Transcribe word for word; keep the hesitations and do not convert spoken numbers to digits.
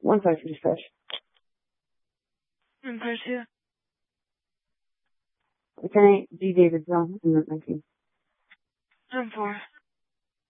One five for dispatch. Empire two. Lieutenant G. David Zone, and nineteen. Ten four.